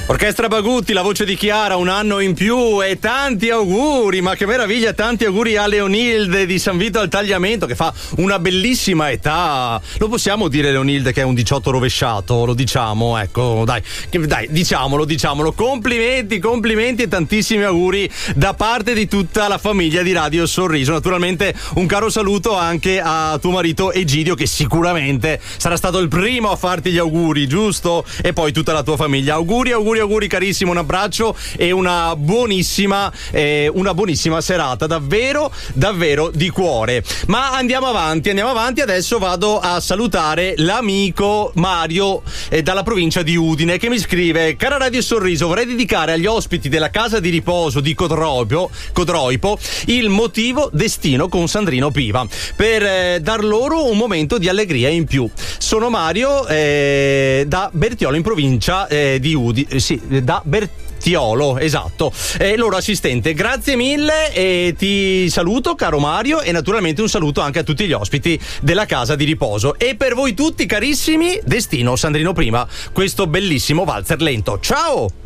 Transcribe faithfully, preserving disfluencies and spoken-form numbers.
Orchestra Bagutti, la voce di Chiara, un anno in più e tanti auguri, ma che meraviglia, tanti auguri a Leonilde di San Vito al Tagliamento che fa una bellissima età. Lo possiamo dire, Leonilde, che è un diciotto rovesciato? Lo diciamo, ecco, dai, dai, diciamolo, diciamolo. Complimenti, complimenti e tantissimi auguri da parte di tutta la famiglia di Radio Sorriso. Naturalmente un caro saluto anche a tuo marito Egidio, che sicuramente sarà stato il primo a farti gli auguri, giusto? E poi tutta la tua famiglia. Auguri, auguri. Auguri carissimo, un abbraccio e una buonissima eh, una buonissima serata, davvero davvero di cuore. Ma andiamo avanti, andiamo avanti. Adesso vado a salutare l'amico Mario eh, dalla provincia di Udine, che mi scrive: cara Radio Sorriso, vorrei dedicare agli ospiti della casa di riposo di Codroipo, Codroipo il motivo destino con Sandrino Piva, per eh, dar loro un momento di allegria in più. Sono Mario eh, da Bertiolo in provincia eh, di Udine. Sì, da Bertiolo, esatto, è loro assistente. Grazie mille e ti saluto, caro Mario, e naturalmente un saluto anche a tutti gli ospiti della casa di riposo. E per voi tutti, carissimi, destino Sandrino Prima, questo bellissimo valzer lento. Ciao!